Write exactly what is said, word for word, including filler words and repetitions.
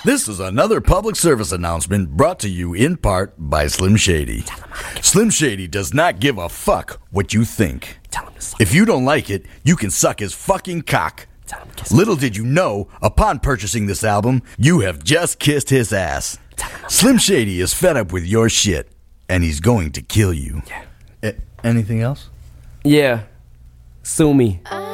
This is another public service announcement brought to you in part by Slim Shady. Slim Shady does not give a fuck what you think. If you don't like it, you can suck his fucking cock. Little did you know, upon purchasing this album, you have just kissed his ass. Slim Shady is fed up with your shit, and he's going to kill you. A- anything else? Yeah. Sue me.